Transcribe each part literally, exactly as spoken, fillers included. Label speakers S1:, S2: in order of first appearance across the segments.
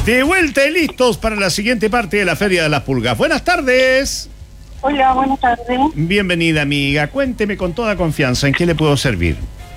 S1: De vuelta y listos para la siguiente parte de la Feria de las Pulgas. Buenas tardes.
S2: Hola, buenas tardes.
S1: Bienvenida, amiga. Cuénteme con toda confianza en qué le puedo servir.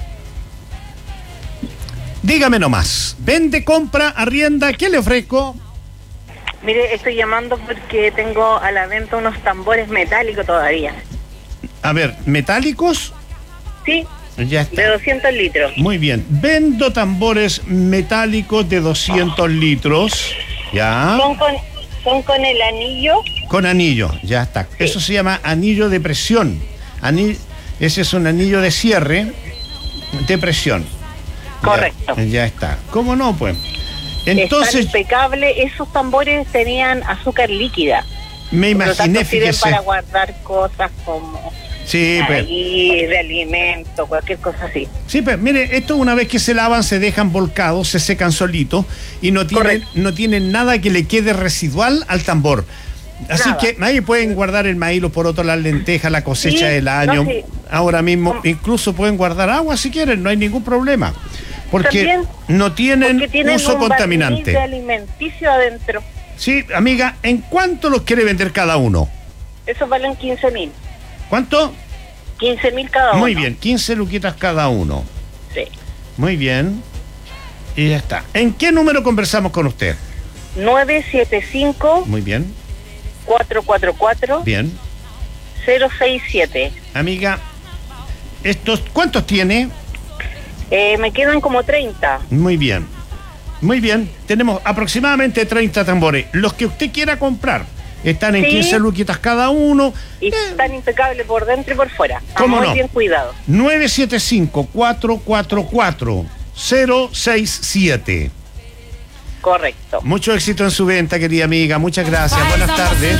S1: Dígame nomás. Vende, compra, arrienda, ¿qué le ofrezco?
S2: Mire, estoy llamando porque tengo a la venta unos tambores metálicos todavía.
S1: A ver, ¿metálicos?
S2: Sí,
S1: Ya está.
S2: de doscientos litros.
S1: Muy bien. Vendo tambores metálicos de doscientos litros. Ya.
S2: Son con, son con el anillo.
S1: Con anillo, ya está.
S2: Sí.
S1: Eso se llama anillo de presión. Ani- Ese es un anillo de cierre de presión.
S2: Correcto.
S1: Ya, ya está. ¿Cómo no, pues? Entonces,
S2: Están impecables. Esos tambores tenían azúcar líquida.
S1: me
S2: Por lo tanto,
S1: imaginé,
S2: sirven
S1: fíjese.
S2: para guardar cosas como
S1: Sí, pues.
S2: ahí, de alimento, cualquier cosa así.
S1: Sí, pues mire, esto una vez que se lavan, se dejan volcados, se secan solitos y no tienen,
S2: Correcto.
S1: no tienen nada que le quede residual al tambor. Así
S2: Nada.
S1: que ahí pueden guardar el maíz, los porotos, las lentejas, la cosecha
S2: Sí,
S1: del año.
S2: no, sí.
S1: Ahora mismo,
S2: ¿Cómo?
S1: incluso pueden guardar agua si quieren, no hay ningún problema. Porque
S2: También,
S1: no tienen,
S2: Porque tienen
S1: uso
S2: un
S1: contaminante.
S2: barniz de alimenticio adentro.
S1: Sí, amiga, ¿en cuánto los quiere vender cada uno?
S2: Esos valen quince mil.
S1: ¿Cuánto?
S2: quince mil cada uno.
S1: Muy bien, quince luquitas cada uno.
S2: Sí.
S1: Muy bien. Y ya está. ¿En qué número conversamos con usted?
S2: nueve siete cinco,
S1: Muy bien,
S2: cuatro cuatro cuatro,
S1: bien.
S2: cero seis siete.
S1: Amiga, estos, ¿cuántos tiene?
S2: Eh, me quedan como treinta.
S1: Muy bien. Muy bien. Tenemos aproximadamente treinta tambores. Los que usted quiera comprar están en
S2: Sí.
S1: quince luquitas cada uno.
S2: Y
S1: Eh,
S2: están impecables por dentro y por fuera. Están
S1: ¿Cómo
S2: muy
S1: no?
S2: bien cuidados.
S1: nueve siete cinco, cuatro cuatro cuatro, cero seis siete.
S2: Correcto.
S1: Mucho éxito en su venta, querida amiga. Muchas gracias. Buenas tardes.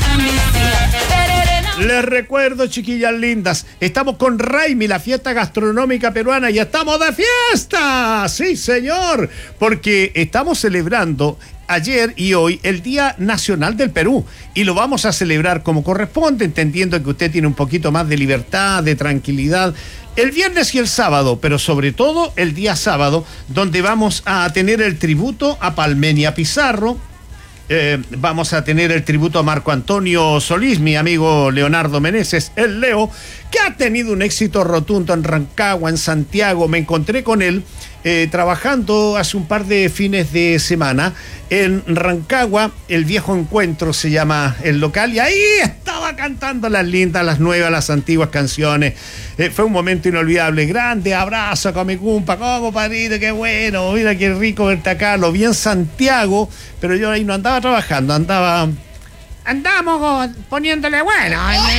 S1: Les recuerdo, chiquillas lindas, estamos con Raimi, la fiesta gastronómica peruana, y estamos de fiesta. Sí, señor, porque estamos celebrando ayer y hoy el Día Nacional del Perú, y lo vamos a celebrar como corresponde, entendiendo que usted tiene un poquito más de libertad, de tranquilidad, el viernes y el sábado, pero sobre todo el día sábado, donde vamos a tener el tributo a Palmenia Pizarro. Eh, vamos a tener el tributo a Marco Antonio Solís, mi amigo Leonardo Meneses, el Leo, que ha tenido un éxito rotundo en Rancagua, en Santiago. Me encontré con él eh, trabajando hace un par de fines de semana en Rancagua. El Viejo Encuentro se llama el local, y ahí estaba cantando las lindas, las nuevas, las antiguas canciones. Eh, fue un momento inolvidable. Grande abrazo con mi cumpa, como padrito, qué bueno, mira qué rico verte acá. Lo vi en Santiago, pero yo ahí no andaba trabajando, andaba... Andábamos poniéndole bueno.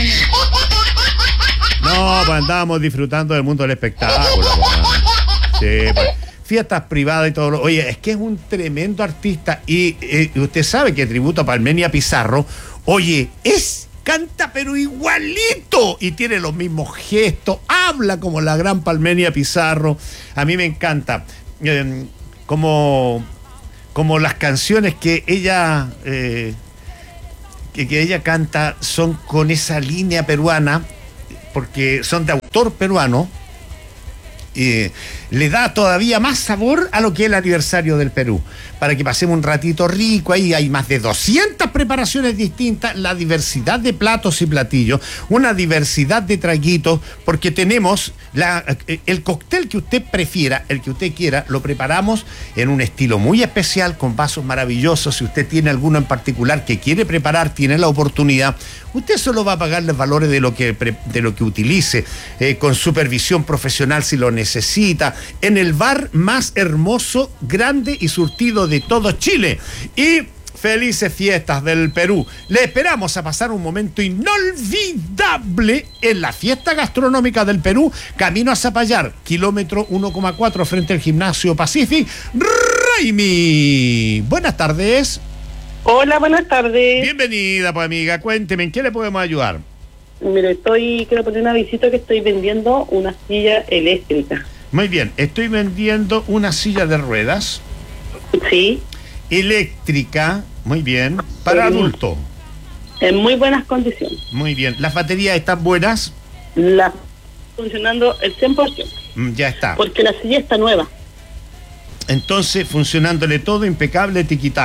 S1: No, pues andábamos disfrutando del mundo del espectáculo. Sí, pues, fiestas privadas y todo. Lo... Oye, es que es un tremendo artista. Y eh, usted sabe que tributo a Palmenia Pizarro, oye, es... canta pero igualito, y tiene los mismos gestos, habla como la gran Palmenia Pizarro. A mí me encanta. Eh, como, como las canciones que ella... Eh, Que, que ella canta son con esa línea peruana, porque son de autor peruano, eh, le da todavía más sabor a lo que es el aniversario del Perú, para que pasemos un ratito rico. Ahí hay más de doscientas preparaciones distintas, la diversidad de platos y platillos, una diversidad de traguitos, porque tenemos la, el cóctel que usted prefiera, el que usted quiera, lo preparamos en un estilo muy especial, con vasos maravillosos. Si usted tiene alguno en particular que quiere preparar, tiene la oportunidad, usted solo va a pagar los valores de lo que, de lo que utilice, eh, con supervisión profesional si lo necesita, en el bar más hermoso, grande y surtido de todo Chile. Y felices fiestas del Perú. Le esperamos a pasar un momento inolvidable en la fiesta gastronómica del Perú, camino a Zapallar, kilómetro uno coma cuatro frente al gimnasio Pacific. Raimi, buenas tardes.
S2: Hola, buenas tardes.
S1: Bienvenida, pues, amiga. Cuénteme, ¿en qué le podemos ayudar?
S2: Mire, estoy, quiero poner una visita que estoy vendiendo una silla eléctrica.
S1: Muy bien, estoy vendiendo una silla de ruedas
S2: Sí,
S1: eléctrica, muy bien, para
S2: Sí.
S1: adulto.
S2: en muy buenas condiciones.
S1: Muy bien, ¿las baterías están buenas?
S2: La funcionando el cien por ciento,
S1: Mm, ya está.
S2: porque la silla está nueva.
S1: Entonces, funcionándole todo impecable, tiquitaca.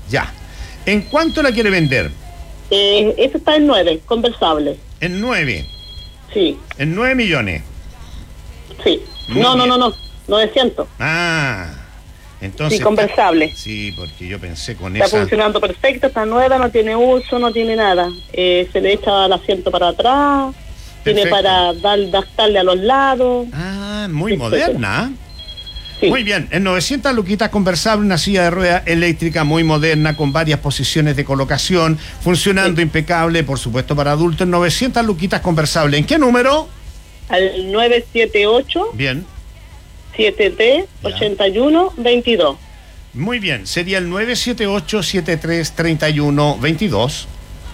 S1: Ya. ¿En cuánto la quiere vender?
S3: Eh, ese está en nueve, conversable.
S1: En nueve.
S3: Sí.
S1: En nueve millones.
S3: Sí.
S1: Muy
S3: no, no,
S1: bien.
S3: no, no, novecientos.
S1: Ah, entonces...
S3: Sí, conversable.
S1: Está, sí, porque yo pensé con
S3: Está
S1: esa...
S3: funcionando perfecto, está nueva, no tiene uso, no tiene nada. Eh, se le echa el asiento para atrás, tiene
S1: Perfecto.
S3: para dar, adaptarle a los lados.
S1: Ah, muy
S3: etcétera.
S1: moderna.
S3: Sí.
S1: Muy bien, en novecientas luquitas conversable, una silla de rueda eléctrica muy moderna con varias posiciones de colocación, funcionando
S3: Sí.
S1: impecable, por supuesto para adultos, novecientas luquitas conversable. ¿En qué número?
S3: Al nueve siete ocho,
S1: Bien,
S3: siete tres,
S1: Ya.
S3: ochenta y uno, veintidós.
S1: muy bien, sería el nueve siete ocho, siete tres, tres uno, dos dos.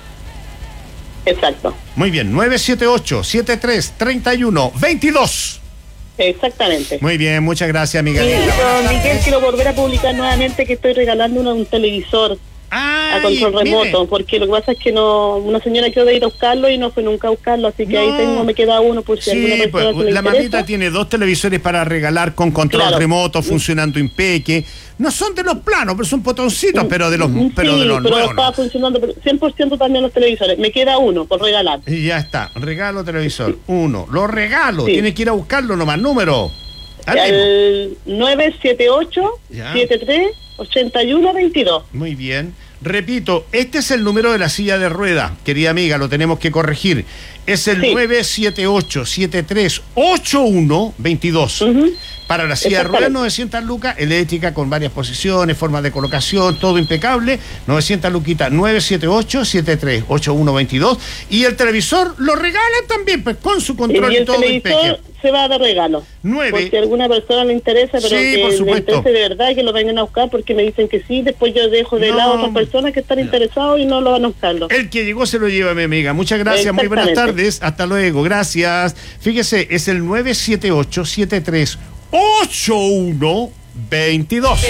S3: Exacto.
S1: Muy bien, nueve siete ocho, siete tres, tres uno, dos dos.
S3: Exactamente.
S1: Muy bien, muchas gracias,
S3: Sí,
S1: Miguelita.
S3: don Miguel, quiero volver a publicar nuevamente que estoy regalando una- un televisor a
S1: Ay,
S3: control
S1: mire.
S3: remoto, porque lo que pasa es que no, una señora quedó de ir a buscarlo y no fue nunca a buscarlo, así que
S1: No.
S3: ahí tengo, me queda uno por si alguna
S1: Sí,
S3: persona
S1: pues
S3: se le
S1: la
S3: interesa.
S1: mamita tiene dos televisores para regalar con control
S3: Claro.
S1: remoto, funcionando impeque. No son de los planos, pero son botoncitos, pero de los,
S3: Sí,
S1: pero de los
S3: pero
S1: nuevos.
S3: estaba
S1: ¿no?
S3: funcionando pero cien por ciento también los televisores. Me queda uno por regalar.
S1: Y ya está, regalo televisor, uno. Lo regalo,
S3: Sí.
S1: tiene que ir a buscarlo nomás, número. Ánimo.
S3: Al nueve siete ocho,
S1: Ya.
S3: siete tres, ochenta y uno, veintidós.
S1: Muy bien. Repito, este es el número de la silla de rueda, querida amiga, lo tenemos que corregir. Es el
S3: Sí.
S1: nueve siete ocho, siete tres, ocho uno, dos dos.
S3: Ujú.
S1: Para la silla de ruedas,
S3: Exactamente.
S1: novecientas lucas, eléctrica con varias posiciones, formas de colocación, todo impecable. novecientas luquitas, nueve siete ocho, siete tres, ocho uno, dos dos. Y el televisor lo regalan también, pues con su control
S3: Y
S1: y,
S3: el
S1: todo
S3: televisor
S1: impeque.
S3: se va de regalo.
S1: Nueve.
S3: Por si a alguna persona le interesa, pero
S1: Sí,
S3: que
S1: por
S3: le
S1: supuesto.
S3: interese de verdad, que lo vengan a buscar, porque me dicen que sí, después yo dejo de
S1: No.
S3: lado a otras personas que están interesados y no lo van a buscarlo.
S1: El que llegó se lo lleva, mi amiga. Muchas gracias, muy buenas
S3: Exactamente.
S1: tardes. Hasta luego, gracias. Fíjese, es el nueve siete ocho, siete tres, ocho uno, dos dos.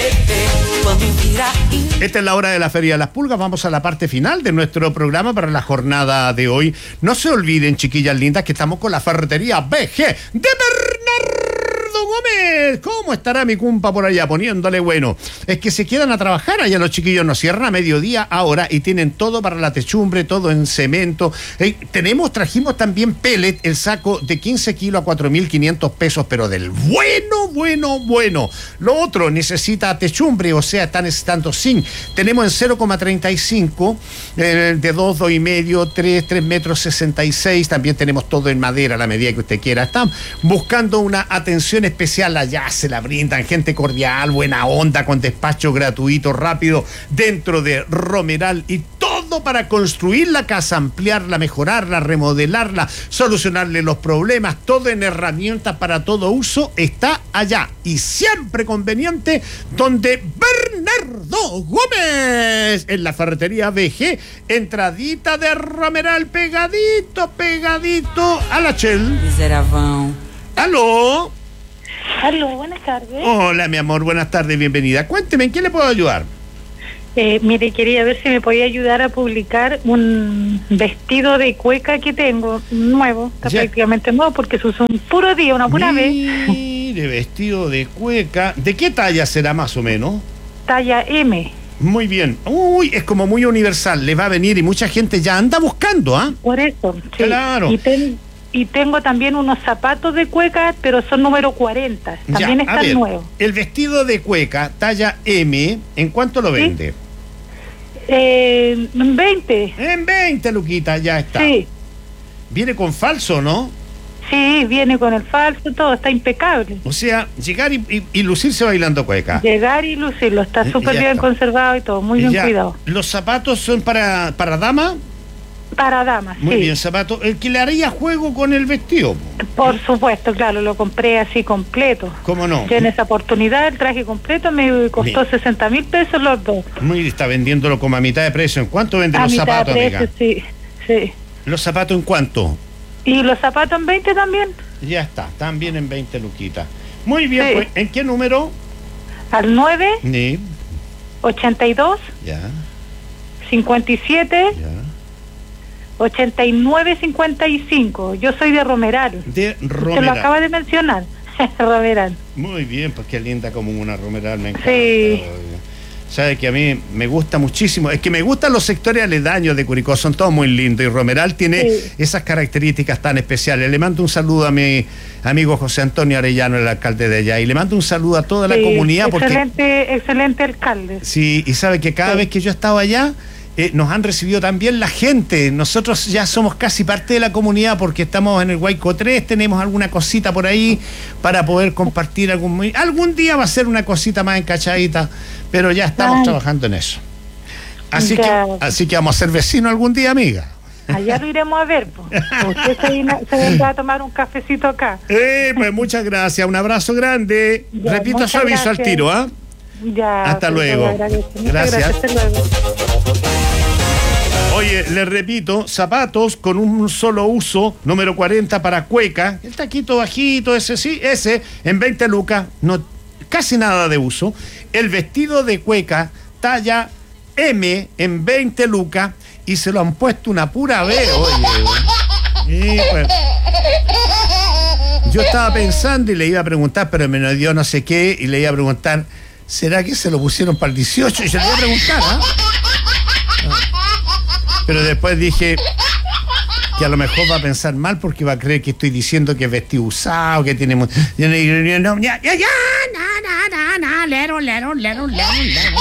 S1: Esta es la hora de la Feria de las Pulgas. Vamos a la parte final de nuestro programa para la jornada de hoy. No se olviden, chiquillas lindas, que estamos con la ferretería B G de Bernardo Gómez. ¿Cómo estará mi cumpa por allá poniéndole bueno? Es que se quedan a trabajar allá, los chiquillos no cierran a mediodía ahora y tienen todo para la techumbre, todo en cemento. Eh, tenemos, trajimos también pellet, el saco de quince kilos a cuatro mil quinientos pesos, pero del bueno, bueno, bueno. Lo otro necesita techumbre, o sea, está necesitando zinc. Tenemos en cero coma treinta y cinco, eh, de dos, dos y medio, tres, tres metros sesenta y seis. También tenemos todo en madera a la medida que usted quiera. Están buscando una atención especial allá, se la brindan, gente cordial, buena onda, con despacho gratuito, rápido, dentro de Romeral, y todo para construir la casa, ampliarla, mejorarla, remodelarla, solucionarle los problemas, todo en herramientas para todo uso, está allá. Y siempre conveniente, donde Bernardo Gómez, en la ferretería B G, entradita de Romeral, pegadito, pegadito a la Shell.
S4: Miseravão.
S1: ¿Aló?
S2: Aló, buenas tardes.
S1: Hola, mi amor, buenas tardes, bienvenida. Cuénteme, ¿en qué le puedo ayudar?
S2: Eh, mire, quería ver si me podía ayudar a publicar un vestido de cueca que tengo, nuevo, está
S1: Ya.
S2: prácticamente nuevo porque se usó un puro día, una pura vez,
S1: Mire, vestido de cueca. ¿De qué talla será más o menos?
S2: talla M.
S1: Muy bien. Uy, es como muy universal, le va a venir y mucha gente ya anda buscando, ¿ah?
S2: Por eso, sí.
S1: Claro.
S2: Y, ten- y tengo también unos zapatos de cueca, pero son número cuarenta, también
S1: Ya, a
S2: están
S1: ver,
S2: nuevos.
S1: el vestido de cueca, talla M, ¿en cuánto lo
S2: Sí.
S1: vende?
S2: Eh, veinte,
S1: En veinte, Luquita, ya está.
S2: sí.
S1: Viene con falso, ¿no?
S2: Sí, viene con el falso, todo, está impecable.
S1: O sea, llegar y, y- y lucirse bailando cueca.
S2: Llegar y lucirlo, está
S1: Y-
S2: súper
S1: ya
S2: bien
S1: está.
S2: conservado y todo, muy bien
S1: Ya,
S2: cuidado.
S1: ¿los zapatos son para, para dama?
S2: Para damas,
S1: Muy
S2: sí.
S1: bien, zapato. El que le haría juego con el vestido.
S2: Por supuesto, claro, lo compré así completo.
S1: ¿Cómo no?
S2: Que en esa oportunidad el traje completo me costó
S1: Bien.
S2: sesenta mil pesos los dos.
S1: Muy, está vendiéndolo como a mitad de precio. ¿En cuánto vende
S2: A
S1: los
S2: mitad
S1: zapatos,
S2: de
S1: amiga?
S2: precio, sí, sí.
S1: ¿Los zapatos en cuánto?
S2: ¿Y los zapatos en veinte también?
S1: Ya está, también en veinte luquitas. Muy bien,
S2: Sí.
S1: pues, ¿en qué número?
S2: Al nueve,
S1: Ni,
S2: ochenta y dos,
S1: ya,
S2: cincuenta y siete,
S1: ya.
S2: ochenta y nueve, cincuenta y cinco. Yo soy de Romeral.
S1: De
S2: Usted lo
S1: Romeral.
S2: acaba de mencionar. Romeral.
S1: Muy bien, pues qué linda como una Romeral, me encanta.
S2: Sí.
S1: Sabe que a mí me gusta muchísimo. Es que me gustan los sectores aledaños de Curicó, son todos muy lindos. Y Romeral tiene sí. esas características tan especiales. Le mando un saludo a mi amigo José Antonio Arellano, el alcalde de allá. Y le mando un saludo a toda la sí, comunidad.
S2: Excelente,
S1: porque,
S2: excelente alcalde.
S1: Sí, y sabe que cada sí. vez que yo he estado allá, eh, nos han recibido también la gente. Nosotros ya somos casi parte de la comunidad porque estamos en el Huayco tres, tenemos alguna cosita por ahí para poder compartir algún... Algún día va a ser una cosita más encachadita, pero ya estamos Ay. trabajando en eso. Así que, así que vamos a ser vecinos algún día, amiga.
S2: Allá lo iremos a ver, pues. Usted se, vino, se vendrá a tomar un cafecito acá.
S1: Eh, pues muchas gracias, un abrazo grande. Ya, repito su aviso al tiro, ¿ah? ¿eh?
S2: Ya.
S1: Hasta luego.
S2: Gracias.
S1: gracias.
S2: Hasta luego.
S1: Oye, les repito, zapatos con un solo uso, número cuarenta para cueca, el taquito bajito, ese sí, ese, en veinte lucas, no, casi nada de uso. El vestido de cueca, talla M, en veinte lucas, y se lo han puesto una pura B, oye. Y pues, yo estaba pensando y le iba a preguntar, pero me dio no sé qué, y le iba a preguntar, ¿será que se lo pusieron para el dieciocho? Y se lo iba a preguntar, ¿ah? Pero después dije que a lo mejor va a pensar mal porque va a creer que estoy diciendo que es vestido usado, que tiene... Ya, ya, ya, na, na, na, lero, lero, lero, lero, lero.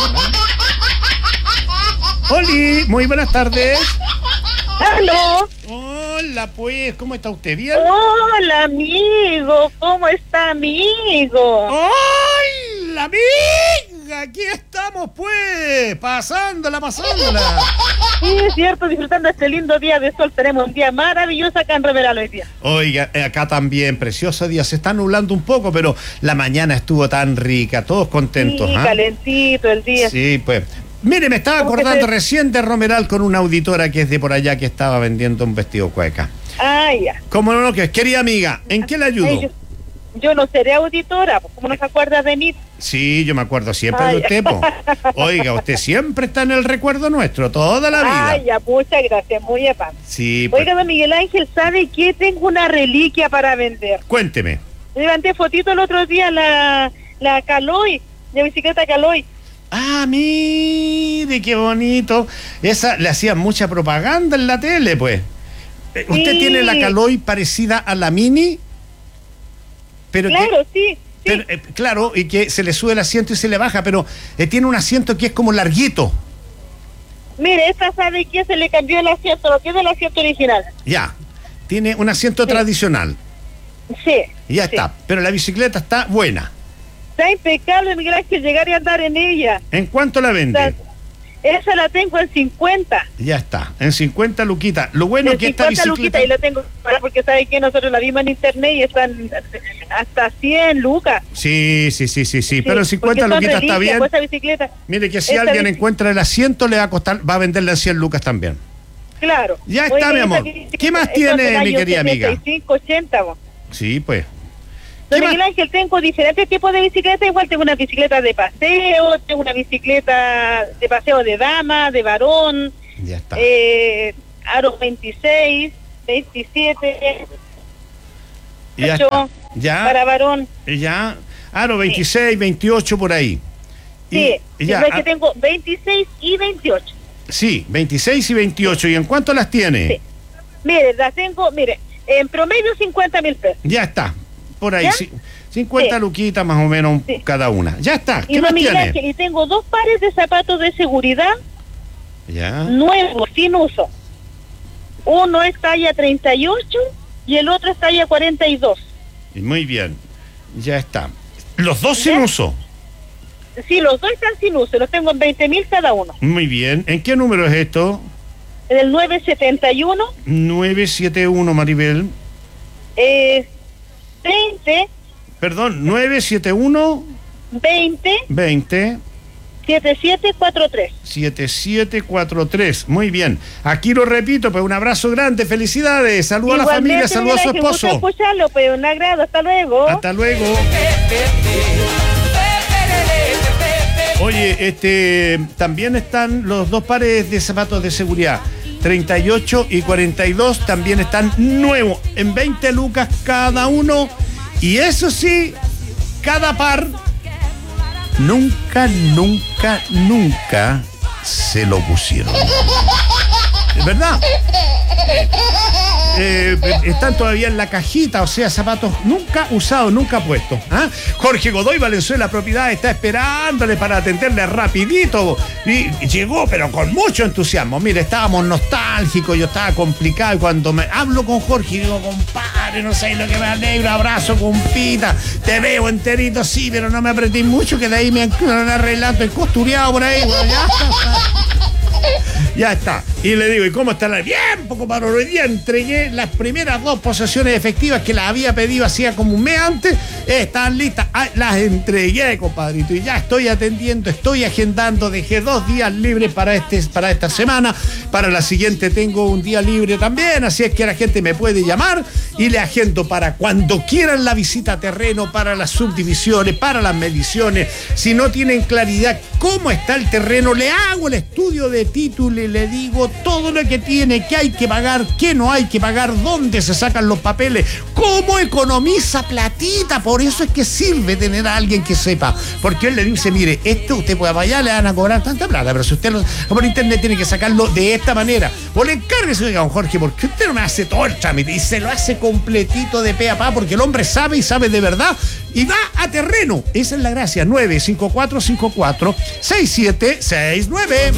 S1: Oli, muy buenas tardes.
S3: ¡Aló!
S1: Hola, pues, ¿cómo está usted? ¿Bien?
S3: Hola, amigo, ¿cómo está, amigo?
S1: ¡Hola, amiga! Aquí estamos, pues, pasándola, pasándola.
S3: Sí, es cierto, disfrutando este lindo día de sol. Tenemos un día maravilloso acá en Romeral hoy día.
S1: Oiga, acá también, precioso día. Se está nublando un poco, pero la mañana estuvo tan rica, todos contentos.
S3: Sí, ¿eh? Calentito el día.
S1: Sí, pues. Mire, me estaba acordando te... recién de Romeral con una auditora que es de por allá que estaba vendiendo un vestido cueca.
S3: Ah, ya.
S1: ¿Cómo no lo que es? Querida amiga, ¿en qué le ayudo?
S3: Ay, yo, yo no seré auditora, ¿cómo no se acuerda de mí?
S1: Sí, yo me acuerdo siempre Ay. de usted, po. Oiga, usted siempre está en el recuerdo nuestro, toda la vida.
S3: Ay, ya, muchas gracias, muy afán.
S1: Sí, pues.
S3: Oiga, don Miguel Ángel, ¿sabe qué? Tengo una reliquia para vender.
S1: Cuénteme.
S3: Levanté fotito el otro día, la, la Caloi, la bicicleta Caloi.
S1: Ah, mire, qué bonito. Esa le hacían mucha propaganda en la tele, pues. Sí. ¿Usted tiene la Caloi parecida a la Mini? Pero
S3: claro,
S1: que,
S3: sí. sí.
S1: Pero, eh, claro, y que se le sube el asiento y se le baja, pero eh, tiene un asiento que es como larguito.
S3: Mire, esta sabe que se le cambió el asiento, lo que es el asiento original.
S1: Ya, tiene un asiento
S3: sí.
S1: tradicional.
S3: Sí.
S1: Ya
S3: sí.
S1: está, pero la bicicleta está buena.
S3: Está impecable, Miguel Ángel, llegar y andar en ella.
S1: ¿En cuánto la vende?
S3: O sea, esa la tengo en cincuenta.
S1: Ya está, en cincuenta luquitas. Lo bueno es que esta bicicleta...
S3: luquitas y la tengo porque sabe que nosotros la vimos en internet y están hasta cien lucas.
S1: Sí, sí, sí, sí, sí, sí, pero en cincuenta luquitas está bien.
S3: Pues, bicicleta,
S1: mire que si alguien encuentra el asiento le va a costar, va a venderle en cien lucas también.
S3: Claro.
S1: Ya está, Oye, mi amor. ¿Qué más tiene, mi querida amiga?
S3: setenta y cinco, ochenta, vos.
S1: Sí, pues.
S3: Don Miguel Ángel, tengo diferentes tipos de bicicletas. Igual tengo una bicicleta de paseo, tengo una bicicleta de paseo de dama, de varón.
S1: Ya está.
S3: Eh, aro veintiséis, veintisiete.
S1: Ya está. Ya.
S3: Para varón.
S1: Ya. Aro veintiséis, sí. veintiocho por ahí.
S3: Sí. Y, ya. Es que tengo veintiséis y veintiocho.
S1: Sí, veintiséis y veintiocho. ¿Y en cuánto las tiene?
S3: Sí. Mire, las tengo, mire, en promedio cincuenta mil pesos.
S1: Ya está. Por ahí, sí, cincuenta sí. luquitas más o menos sí. cada una. Ya está. ¿Qué
S3: y
S1: más tiene?
S3: Ángel, y tengo dos pares de zapatos de seguridad
S1: ya.
S3: nuevos, sin uso. Uno es talla treinta y ocho y el otro es talla cuarenta y dos.
S1: Muy bien, ya está. ¿Los dos sin uso?
S3: Sí, los dos están sin uso, los tengo en veinte mil cada uno.
S1: Muy bien. ¿En qué número es esto?
S3: En el nueve setenta y uno.
S1: nueve setenta y uno, Maribel.
S3: Eh... veinte.
S1: Perdón, nueve setenta y uno.
S3: veinte.
S1: veinte.
S3: setenta y siete cuarenta y tres.
S1: setenta y siete cuarenta y tres. Muy bien. Aquí lo repito, pues un abrazo grande, felicidades. Saludos a la familia, saludos a su esposo.
S3: Me gusta escucharlo, pues un agrado. Hasta luego.
S1: Hasta luego. Oye, este, también están los dos pares de zapatos de seguridad. treinta y ocho y cuarenta y dos también están nuevos, en veinte lucas cada uno. Y eso sí, cada par nunca, nunca, nunca se lo pusieron. ¿Es verdad? Eh, están todavía en la cajita, o sea, zapatos nunca usados, nunca puestos. ¿Ah? Jorge Godoy Valenzuela Propiedad está esperándole para atenderle rapidito. Y llegó, pero con mucho entusiasmo. Mire, estábamos nostálgicos, yo estaba complicado. Y cuando me hablo con Jorge, digo, compadre, no sé lo que me alegro, abrazo, compita. Te veo enterito, sí, pero no me apreté mucho, que de ahí me han arreglado el costureado por ahí. Bueno, ya Ya está. Y le digo, ¿y cómo está la...? Bien, poco para hoy día entregué las primeras dos posesiones efectivas que las había pedido hacía como un mes antes. Están listas. Ah, las entregué, compadrito. Y ya estoy atendiendo, estoy agendando. Dejé dos días libres para, este, para esta semana. Para la siguiente tengo un día libre también. Así es que la gente me puede llamar y le agendo para cuando quieran la visita a terreno, para las subdivisiones, para las mediciones. Si no tienen claridad cómo está el terreno, le hago el estudio de título y le digo todo lo que tiene, qué hay que pagar, qué no hay que pagar, dónde se sacan los papeles, cómo economiza platita. Por eso es que sirve tener a alguien que sepa, porque él le dice, mire, esto usted puede vaya, le van a cobrar tanta plata, pero si usted lo, por internet tiene que sacarlo de esta manera, o le encargue, oiga, don Jorge, porque usted no me hace todo el trámite, y se lo hace completito de pe a pa, porque el hombre sabe y sabe de verdad, y va a terreno. Esa es la gracia. Nueve cinco cuatro cinco cuatro seis siete seis nueve.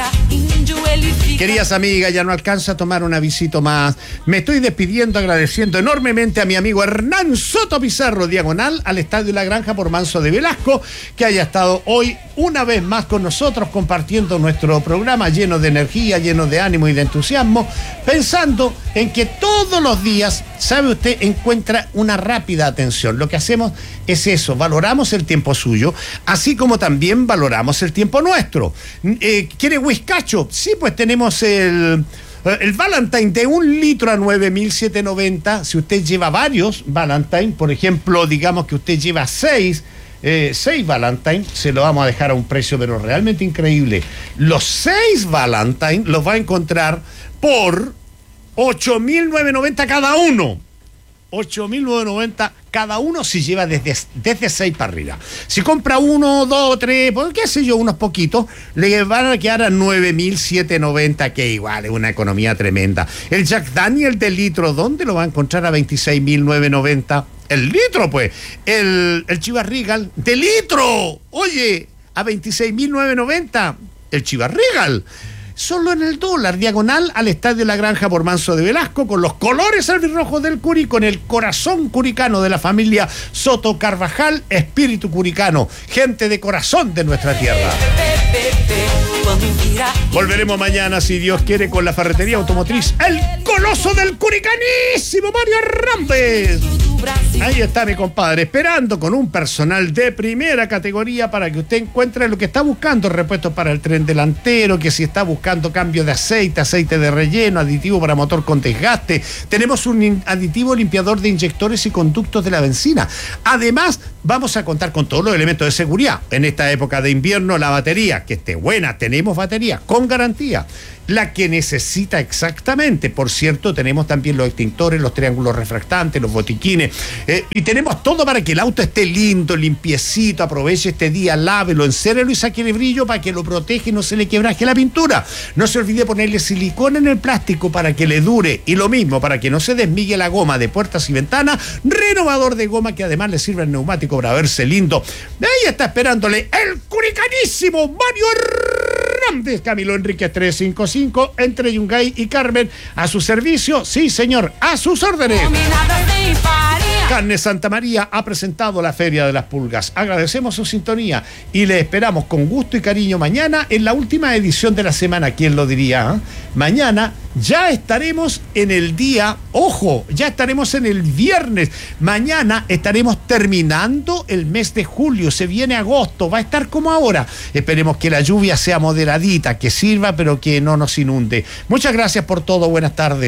S1: Queridas amigas, ya no alcanza a tomar una visita más. Me estoy despidiendo agradeciendo enormemente a mi amigo Hernán Soto Pizarro, diagonal al Estadio La Granja por Manso de Velasco, que haya estado hoy una vez más con nosotros compartiendo nuestro programa lleno de energía, lleno de ánimo y de entusiasmo, pensando en que todos los días, sabe usted, encuentra una rápida atención. Lo que hacemos es eso, valoramos el tiempo suyo, así como también valoramos el tiempo nuestro. Eh, ¿Quiere whiskacho? Sí, pues tenemos el... El Valentine de un litro a nueve mil setecientos noventa. Si usted lleva varios Valentine, por ejemplo, digamos que usted lleva seis, eh, seis Valentine, se lo vamos a dejar a un precio pero realmente increíble. Los seis Valentine los va a encontrar por ocho mil novecientos noventa cada uno. ocho mil novecientos noventa cada uno si lleva desde, desde seis para arriba. Si compra uno, dos, tres, pues qué sé yo, unos poquitos, le van a quedar a nueve mil setecientos noventa, que igual es una economía tremenda. El Jack Daniel de litro, ¿dónde lo va a encontrar a veintiséis mil novecientos noventa? El litro, pues. El, el Chivas Regal de litro, oye, a veintiséis mil novecientos noventa. El Chivas Regal. Solo en el dólar, diagonal al Estadio La Granja por Manso de Velasco, con los colores albirrojos del Curi, con el corazón curicano de la familia Soto Carvajal, espíritu curicano, gente de corazón de nuestra tierra. Volveremos mañana, si Dios quiere, con la ferretería automotriz El Coloso del Curicanísimo Mario Ramírez. Ahí está mi compadre, esperando con un personal de primera categoría para que usted encuentre lo que está buscando: repuestos para el tren delantero, que si está buscando cambio de aceite, aceite de relleno, aditivo para motor con desgaste. Tenemos un aditivo limpiador de inyectores y conductos de la benzina. Además, vamos a contar con todos los elementos de seguridad. En esta época de invierno, la batería, que esté buena, tenemos batería con garantía, la que necesita exactamente. Por cierto, tenemos también los extintores, los triángulos refractantes, los botiquines, eh, y tenemos todo para que el auto esté lindo, limpiecito. Aproveche este día, lávelo, encérrelo y sáquele brillo para que lo proteja y no se le quebraje la pintura. No se olvide ponerle silicona en el plástico para que le dure, y lo mismo para que no se desmigue la goma de puertas y ventanas. Renovador de goma que además le sirve al neumático para verse lindo. Ahí está esperándole el curicanísimo Mario Hernández, Camilo Enríquez trescientos cincuenta y cinco, entre Yungay y Carmen, a su servicio. Sí, señor, a sus órdenes. Carne Santa María ha presentado la Feria de las Pulgas. Agradecemos su sintonía y le esperamos con gusto y cariño mañana en la última edición de la semana. ¿Quién lo diría? ¿Eh? Mañana ya estaremos en el día, ojo, ya estaremos en el viernes. Mañana estaremos terminando el mes de julio. Se viene agosto, va a estar como ahora. Esperemos que la lluvia sea moderadita, que sirva, pero que no nos inunde. Muchas gracias por todo. Buenas tardes.